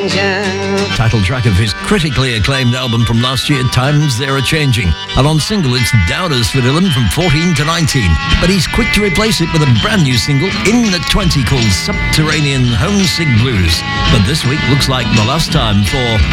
Title track of his critically acclaimed album from last year, Times They're A-Changing. And on single, it's Doubters for Dylan from 14 to 19. But he's quick to replace it with a brand new single in the 20 called Subterranean Homesick Blues. But this week looks like the last time for